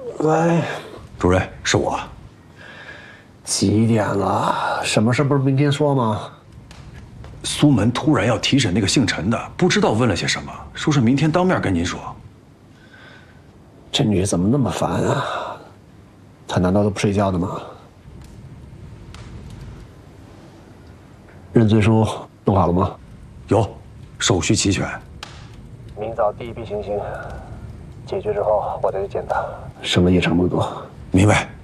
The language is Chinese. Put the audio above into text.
喂， 主任，是我。 几点了？什么事不是明天说吗？ 苏门突然要提审那个姓陈的，不知道问了些什么，说是明天当面跟您说。 这女的怎么那么烦啊？她难道都不睡觉的吗？认罪书弄好了吗？ 有，手续齐全。 明早第一批行刑解决之后，我再去见她，省了夜长梦多。 明白。